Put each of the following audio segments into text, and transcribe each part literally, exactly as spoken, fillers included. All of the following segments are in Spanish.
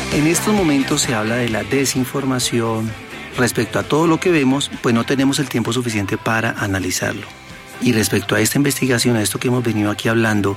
En estos momentos se habla de la desinformación. Respecto a todo lo que vemos, pues no tenemos el tiempo suficiente para analizarlo. Y respecto a esta investigación, a esto que hemos venido aquí hablando,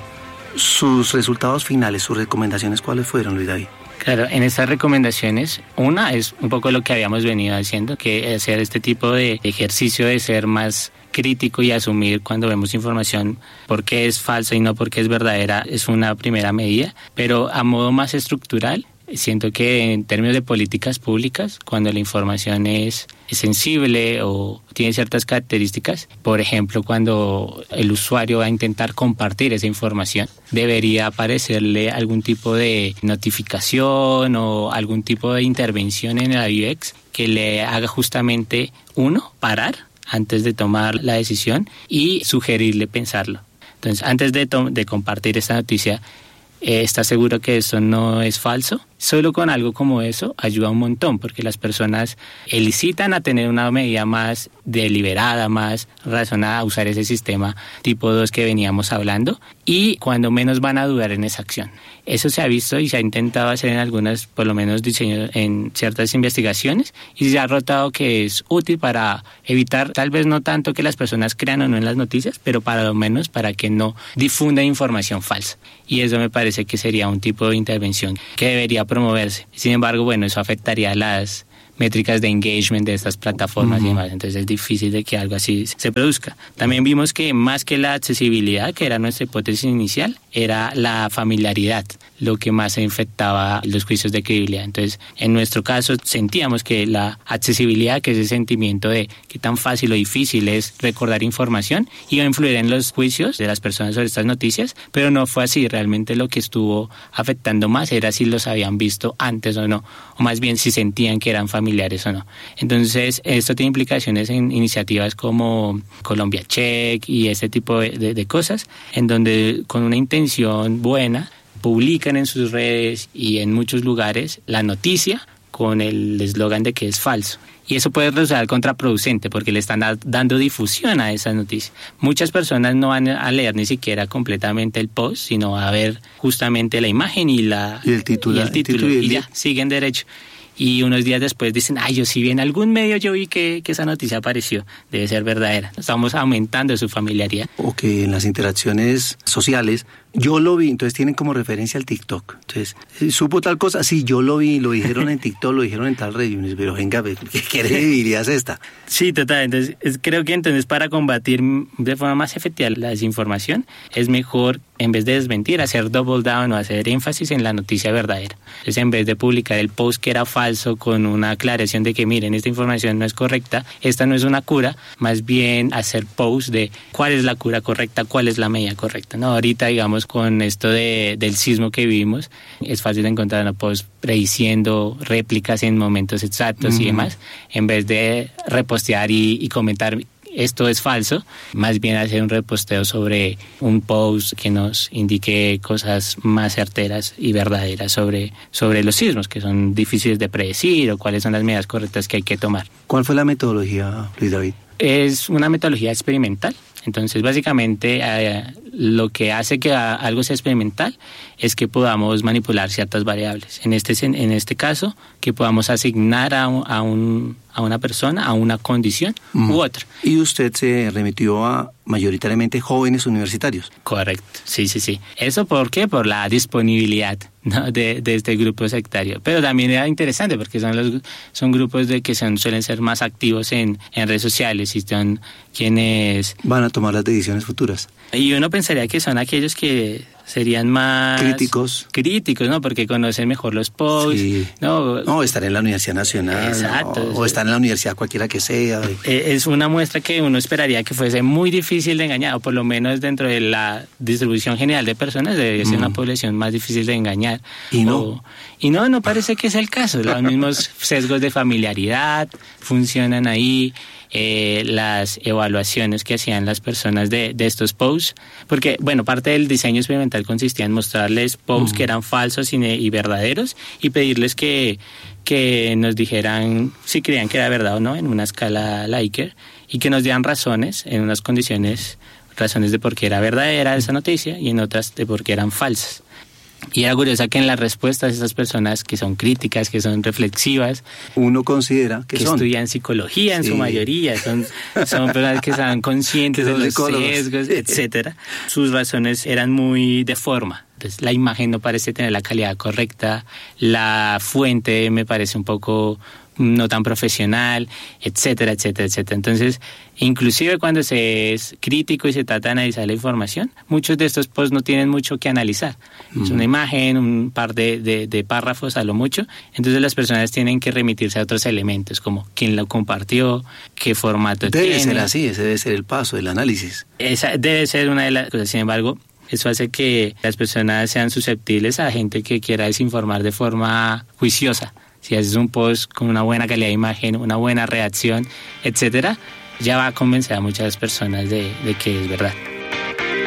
sus resultados finales, sus recomendaciones, ¿cuáles fueron, Luis David? Claro, en estas recomendaciones, una es un poco lo que habíamos venido haciendo, que hacer este tipo de ejercicio de ser más crítico y asumir cuando vemos información por qué es falsa y no porque es verdadera, es una primera medida, pero a modo más estructural, siento que en términos de políticas públicas, cuando la información es, es sensible o tiene ciertas características, por ejemplo, cuando el usuario va a intentar compartir esa información, debería aparecerle algún tipo de notificación o algún tipo de intervención en la U X que le haga justamente, uno, parar antes de tomar la decisión y sugerirle pensarlo. Entonces, antes de, to- de compartir esta noticia, eh, ¿estás seguro que eso no es falso? Solo con algo como eso ayuda un montón, porque las personas elicitan a tener una medida más deliberada, más razonada, a usar ese sistema tipo dos que veníamos hablando, y cuando menos van a dudar en esa acción. Eso se ha visto y se ha intentado hacer en algunas, por lo menos diseños, en ciertas investigaciones, y se ha notado que es útil para evitar, tal vez no tanto que las personas crean o no en las noticias, pero para lo menos para que no difunda información falsa. Y eso me parece que sería un tipo de intervención que debería promoverse. Sin embargo, bueno, eso afectaría a las métricas de engagement de estas plataformas uh-huh. y demás, entonces es difícil de que algo así se produzca. También vimos que más que la accesibilidad, que era nuestra hipótesis inicial, era la familiaridad lo que más infectaba los juicios de credibilidad. Entonces, en nuestro caso, sentíamos que la accesibilidad, que es ese sentimiento de qué tan fácil o difícil es recordar información, iba a influir en los juicios de las personas sobre estas noticias, pero no fue así. Realmente lo que estuvo afectando más era si los habían visto antes o no, o más bien si sentían que eran familiares o no. Entonces, esto tiene implicaciones en iniciativas como Colombia Check y ese tipo de, de, de cosas, en donde con una intención buena publican en sus redes y en muchos lugares la noticia con el eslogan de que es falso. Y eso puede resultar contraproducente porque le están dando difusión a esa noticia. Muchas personas no van a leer ni siquiera completamente el post, sino a ver justamente la imagen y, la, y el título, y, el título, el título y, el y ya, siguen derecho. Y unos días después dicen, ay, yo sí vi en algún medio, yo vi que, que esa noticia apareció, debe ser verdadera. Estamos aumentando su familiaridad. O que en las interacciones sociales, yo lo vi, entonces tienen como referencia al TikTok. Entonces, ¿supo tal cosa? Sí, yo lo vi, lo dijeron en TikTok, lo dijeron en tal red. Pero venga, ¿qué credibilidad es esta? Sí, total. Entonces, es, creo que entonces para combatir de forma más efectiva la desinformación, es mejor, en vez de desmentir, hacer double down o hacer énfasis en la noticia verdadera. Entonces, en vez de publicar el post que era falso con una aclaración de que, miren, esta información no es correcta, esta no es una cura, más bien hacer post de cuál es la cura correcta, cuál es la medida correcta. No, ahorita, digamos, con esto de, del sismo que vivimos, es fácil encontrar una post prediciendo réplicas en momentos exactos uh-huh. y demás, en vez de repostear y, y comentar esto es falso, más bien hacer un reposteo sobre un post que nos indique cosas más certeras y verdaderas sobre, sobre los sismos, que son difíciles de predecir o cuáles son las medidas correctas que hay que tomar. ¿Cuál fue la metodología, Luis David? Es una metodología experimental. Entonces, básicamente, eh, lo que hace que a, algo sea experimental es que podamos manipular ciertas variables. En este, en este caso, que podamos asignar a, un, a, un, a una persona, a una condición mm. u otra. ¿Y usted se remitió a mayoritariamente jóvenes universitarios? Correcto, sí, sí, sí. ¿Eso por qué? Por la disponibilidad, ¿no? de, de este grupo sectario. Pero también era interesante porque son los son grupos de que son, suelen ser más activos en, en redes sociales y son quienes van a tomar las decisiones futuras. Y uno pensaría que son aquellos que serían más críticos, críticos, ¿no? Porque conocen mejor los posts, sí. ¿no? No, estar en la Universidad Nacional, exacto, o, o estar en la universidad cualquiera que sea. Es una muestra que uno esperaría que fuese muy difícil de engañar, o por lo menos dentro de la distribución general de personas debería ser mm. una población más difícil de engañar. Y no. O, y no, no parece que es el caso. Los mismos sesgos de familiaridad funcionan ahí. Eh, las evaluaciones que hacían las personas de, de estos posts, porque, bueno, parte del diseño experimental consistía en mostrarles posts uh-huh. que eran falsos y, y verdaderos y pedirles que, que nos dijeran si creían que era verdad o no en una escala Likert y que nos dieran razones en unas condiciones, razones de por qué era verdadera esa noticia y en otras de por qué eran falsas. Y era curioso que en las respuestas esas personas que son críticas, que son reflexivas, uno considera que, que son. estudian psicología en sí. su mayoría, son, son personas que están conscientes de los psicólogos. Sesgos, etcétera. Sus razones eran muy de forma. Entonces, la imagen no parece tener la calidad correcta, la fuente me parece un poco no tan profesional, etcétera, etcétera, etcétera. Entonces, inclusive cuando se es crítico y se trata de analizar la información, muchos de estos posts no tienen mucho que analizar. Mm. Es una imagen, un par de, de, de párrafos a lo mucho. Entonces las personas tienen que remitirse a otros elementos, como quién lo compartió, qué formato debe tiene. Debe ser así, ese debe ser el paso del análisis. Esa debe ser una de las cosas. Sin embargo, eso hace que las personas sean susceptibles a gente que quiera desinformar de forma juiciosa. Si haces un post con una buena calidad de imagen, una buena redacción, etcétera, ya va a convencer a muchas personas de, de que es verdad.